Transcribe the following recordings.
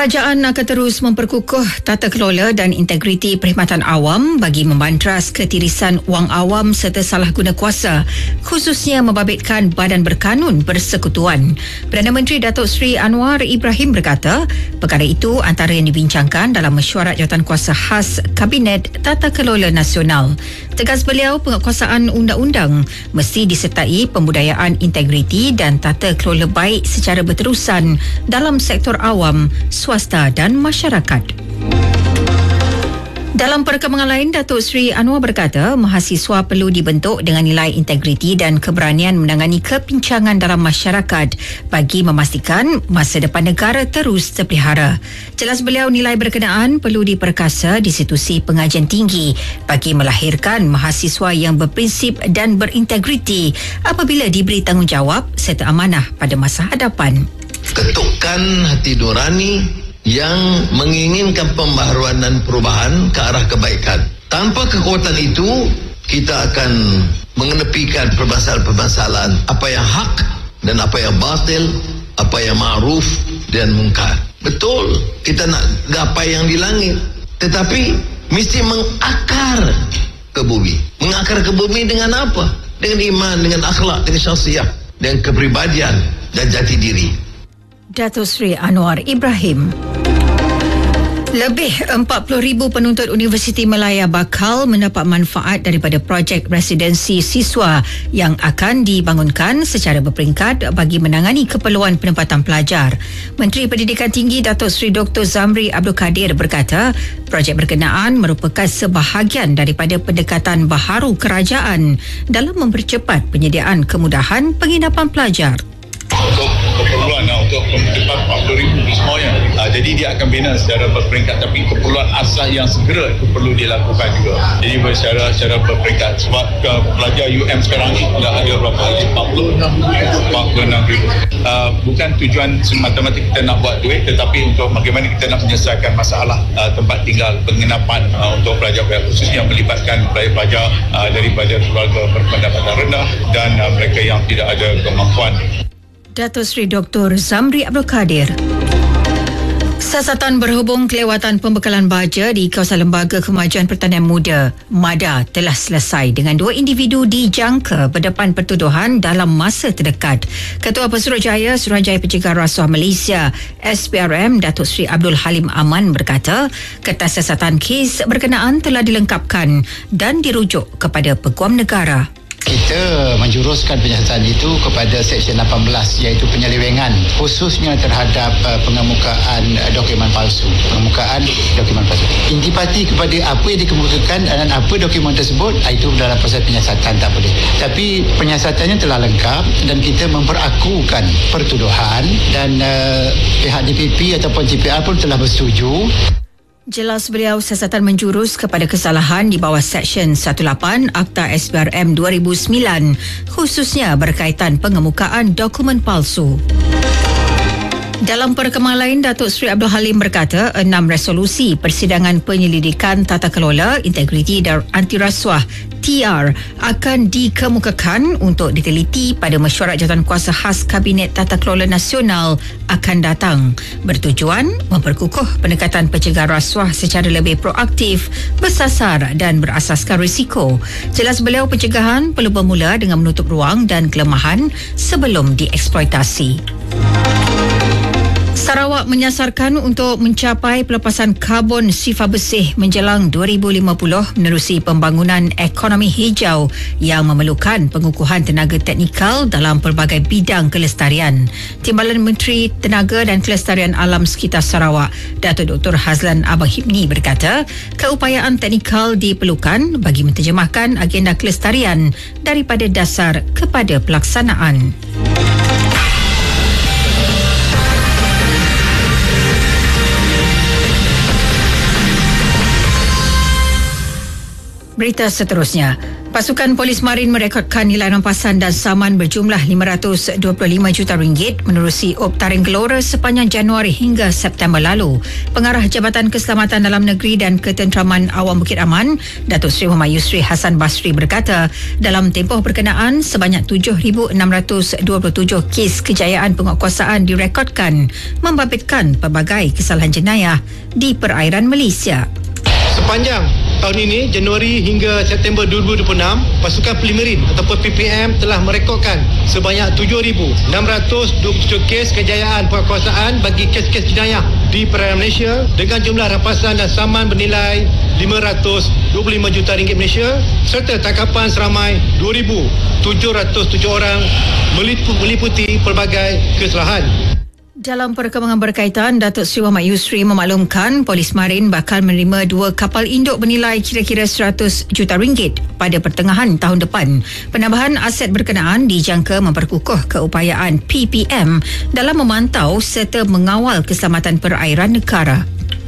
Kerajaan akan terus memperkukuh tata kelola dan integriti perkhidmatan awam bagi membantras ketirisan wang awam serta salah guna kuasa, khususnya membabitkan badan berkanun persekutuan. Perdana Menteri Datuk Seri Anwar Ibrahim berkata, perkara itu antara yang dibincangkan dalam mesyuarat jawatankuasa khas Kabinet Tata Kelola Nasional. Tegas beliau, penguatkuasaan undang-undang mesti disertai pembudayaan integriti dan tata kelola baik secara berterusan dalam sektor awam, swasta dan masyarakat. Dalam perkembangan lain, Datuk Seri Anwar berkata, mahasiswa perlu dibentuk dengan nilai integriti dan keberanian menangani kepincangan dalam masyarakat bagi memastikan masa depan negara terus terpelihara. Jelas beliau, nilai berkenaan perlu diperkasa di institusi pengajian tinggi bagi melahirkan mahasiswa yang berprinsip dan berintegriti apabila diberi tanggungjawab serta amanah pada masa hadapan. Ketukkan hati nurani yang menginginkan pembaharuan dan perubahan ke arah kebaikan. Tanpa kekuatan itu, kita akan mengenepikan permasalahan-permasalahan apa yang hak dan apa yang batil, apa yang ma'ruf dan mungkar. Betul, kita nak gapai yang di langit, tetapi mesti mengakar ke bumi. Mengakar ke bumi dengan apa? Dengan iman, dengan akhlak, dengan syahsiah, dengan kepribadian dan jati diri. Datuk Seri Anwar Ibrahim. Lebih 40,000 penuntut Universiti Malaya bakal mendapat manfaat daripada projek residensi siswa yang akan dibangunkan secara berperingkat bagi menangani keperluan penempatan pelajar. Menteri Pendidikan Tinggi Datuk Seri Dr. Zamri Abdul Kadir berkata, projek berkenaan merupakan sebahagian daripada pendekatan baharu kerajaan dalam mempercepat penyediaan kemudahan penginapan pelajar. Untuk keperluan untuk tempat 40,000 semuanya. Jadi dia akan bina secara berperingkat, tapi keperluan asas yang segera itu perlu dilakukan juga. Jadi secara berperingkat, sebab pelajar UM sekarang ni dah ada berapa? 46,000. Bukan tujuan semata-mata kita nak buat duit, tetapi untuk bagaimana kita nak menyelesaikan masalah tempat tinggal, penginapan untuk pelajar-pelajar khusus yang melibatkan pelajar-pelajar daripada keluarga berpendapatan rendah dan mereka yang tidak ada kemampuan. Datuk Seri Dr. Zamri Abdul Kadir. Siasatan berhubung kelewatan pembekalan baja di kawasan Lembaga Kemajuan Pertanian Muda MADA telah selesai dengan 2 individu dijangka berdepan pertuduhan dalam masa terdekat. Ketua Pesuruhjaya Suruhanjaya Pencegahan Rasuah Malaysia SPRM Datuk Seri Abdul Halim Aman berkata, kertas siasatan kes berkenaan telah dilengkapkan dan dirujuk kepada Peguam Negara. Kita menjuruskan penyiasatan itu kepada Seksyen 18 iaitu penyelewengan khususnya terhadap pengemukaan dokumen palsu. Intipati kepada apa yang dikemukakan dan apa dokumen tersebut, itu dalam proses penyiasatan tak boleh. Tapi penyiasatannya telah lengkap dan kita memperakukan pertuduhan dan pihak DPP ataupun TPR pun telah bersetuju. Jelas beliau, siasatan menjurus kepada kesalahan di bawah Seksyen 18 Akta SPRM 2009 khususnya berkaitan pengemukaan dokumen palsu. Dalam perkembangan lain, Datuk Seri Abdul Halim berkata 6 resolusi persidangan penyelidikan tata kelola, integriti dan anti rasuah TR akan dikemukakan untuk diteliti pada mesyuarat jawatankuasa khas Kabinet Tata Kelola Nasional akan datang, bertujuan memperkukuh pendekatan pencegahan rasuah secara lebih proaktif, bersasar dan berasaskan risiko. Jelas beliau, pencegahan perlu bermula dengan menutup ruang dan kelemahan sebelum dieksploitasi. Sarawak menyasarkan untuk mencapai pelepasan karbon sifar bersih menjelang 2050 menerusi pembangunan ekonomi hijau yang memerlukan pengukuhan tenaga teknikal dalam pelbagai bidang kelestarian. Timbalan Menteri Tenaga dan Kelestarian Alam Sekitar Sarawak, Datuk Dr. Hazlan Abang Hibni berkata, keupayaan teknikal diperlukan bagi menterjemahkan agenda kelestarian daripada dasar kepada pelaksanaan. Berita seterusnya, Pasukan Polis Marin merekodkan nilai rampasan dan saman berjumlah RM525 juta menerusi Optaring Gelora sepanjang Januari hingga September lalu. Pengarah Jabatan Keselamatan Dalam Negeri dan Ketenteraman Awam Bukit Aman, Datuk Seri Muhammad Yusri Hassan Basri berkata, dalam tempoh berkenaan sebanyak 7,627 kes kejayaan penguatkuasaan direkodkan membabitkan pelbagai kesalahan jenayah di perairan Malaysia. Sepanjang tahun ini, Januari hingga September 2026, pasukan Polimerin ataupun PPM telah merekodkan sebanyak 7,627 kes kejayaan penguatkuasaan bagi kes-kes jenayah di perairan Malaysia dengan jumlah rampasan dan saman bernilai RM525 juta Malaysia serta tangkapan seramai 2,707 orang meliputi pelbagai kesalahan. Dalam perkembangan berkaitan, Datuk Seri Muhammad Yusri memaklumkan Polis Marin bakal menerima 2 kapal induk bernilai kira-kira RM100 juta pada pertengahan tahun depan. Penambahan aset berkenaan dijangka memperkukuh keupayaan PPM dalam memantau serta mengawal keselamatan perairan negara.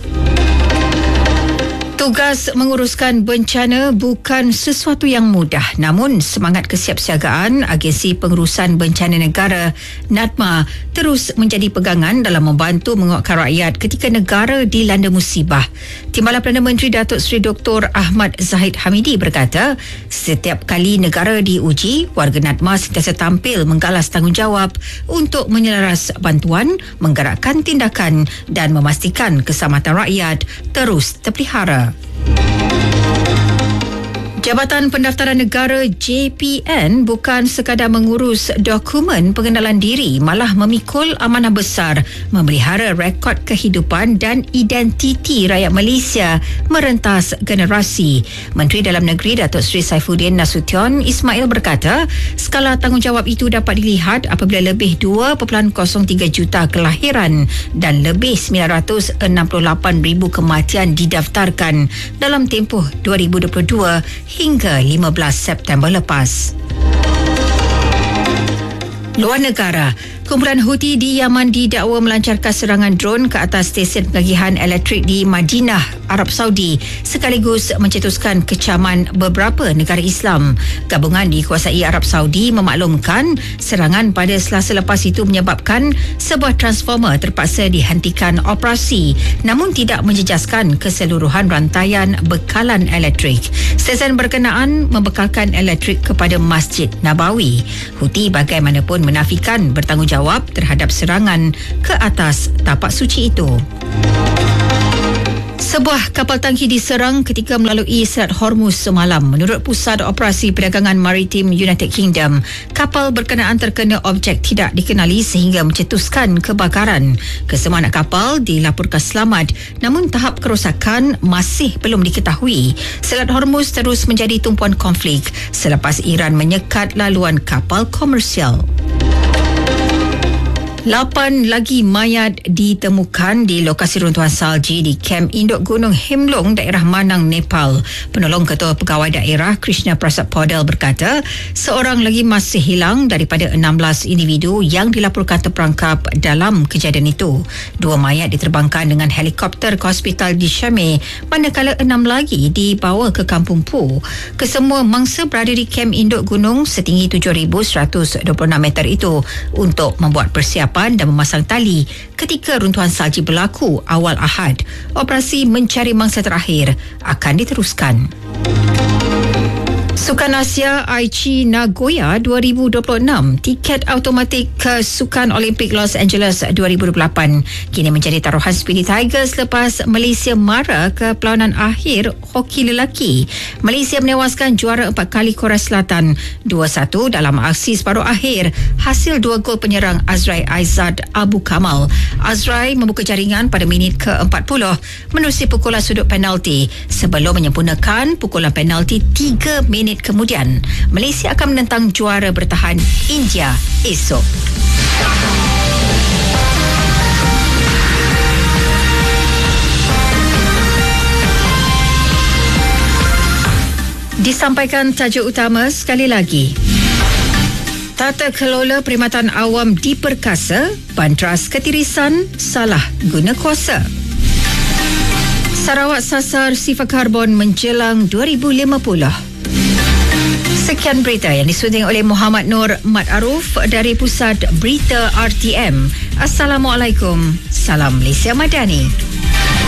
Tugas menguruskan bencana bukan sesuatu yang mudah, namun semangat kesiapsiagaan Agensi Pengurusan Bencana Negara NADMA terus menjadi pegangan dalam membantu menguatkan rakyat ketika negara dilanda musibah. Timbalan Perdana Menteri Datuk Seri Dr. Ahmad Zahid Hamidi berkata, setiap kali negara diuji, warga NADMA sentiasa tampil menggalas tanggungjawab untuk menyelaras bantuan, menggerakkan tindakan dan memastikan keselamatan rakyat terus terpelihara. Jabatan Pendaftaran Negara JPN bukan sekadar mengurus dokumen pengenalan diri, malah memikul amanah besar memelihara rekod kehidupan dan identiti rakyat Malaysia merentas generasi. Menteri Dalam Negeri Datuk Seri Saifuddin Nasution Ismail berkata, skala tanggungjawab itu dapat dilihat apabila lebih 2.03 juta kelahiran dan lebih 968,000 kematian didaftarkan dalam tempoh 2022 hingga 15 September lepas. Luar negara, kumpulan Houthi di Yaman didakwa melancarkan serangan drone ke atas stesen pengagihan elektrik di Madinah, Arab Saudi, sekaligus mencetuskan kecaman beberapa negara Islam. Gabungan dikuasai Arab Saudi memaklumkan serangan pada Selasa lepas itu menyebabkan sebuah transformer terpaksa dihentikan operasi, namun tidak menjejaskan keseluruhan rantaian bekalan elektrik. Stesen berkenaan membekalkan elektrik kepada Masjid Nabawi. Houthi bagaimanapun menafikan bertanggungjawab terhadap serangan ke atas tapak suci itu. Sebuah kapal tangki diserang ketika melalui Selat Hormuz semalam. Menurut Pusat Operasi Perdagangan Maritim United Kingdom, kapal berkenaan terkena objek tidak dikenali sehingga mencetuskan kebakaran. Kesemua anak kapal dilaporkan selamat, namun tahap kerosakan masih belum diketahui. Selat Hormuz terus menjadi tumpuan konflik selepas Iran menyekat laluan kapal komersial. 8 lagi mayat ditemukan di lokasi runtuhan salji di kem induk Gunung Himlung, daerah Manang, Nepal. Penolong Ketua Pegawai Daerah Krishna Prasad Podel berkata, seorang lagi masih hilang daripada 16 individu yang dilaporkan terperangkap dalam kejadian itu. 2 mayat diterbangkan dengan helikopter ke hospital di Syame, manakala 6 lagi dibawa ke Kampung Pu. Kesemua mangsa berada di kem induk gunung setinggi 7,126 meter itu untuk membuat persiapan dan memasang tali ketika runtuhan salji berlaku awal Ahad. Operasi mencari mangsa terakhir akan diteruskan. Sukan Asia Aichi Nagoya 2026, tiket automatik ke Sukan Olimpik Los Angeles 2028 kini menjadi taruhan Speedy Tigers lepas Malaysia mara ke perlawanan akhir hoki lelaki. Malaysia menewaskan juara 4 kali Korea Selatan 2-1 dalam aksi separuh akhir hasil 2 gol penyerang Azrai Aizad Abu Kamal. Azrai membuka jaringan pada minit ke-40 menerusi pukulan sudut penalti sebelum menyempurnakan pukulan penalti 3 minit kemudian. Malaysia akan menentang juara bertahan India esok. Disampaikan tajuk utama sekali lagi. Tata kelola perkhidmatan awam diperkasa, Bantras ketirisan, salah guna kuasa. Sarawak sasar sifar karbon menjelang 2050. Sekian berita yang disunting oleh Muhammad Nur Mat Aruf dari Pusat Berita RTM. Assalamualaikum. Salam Malaysia Madani.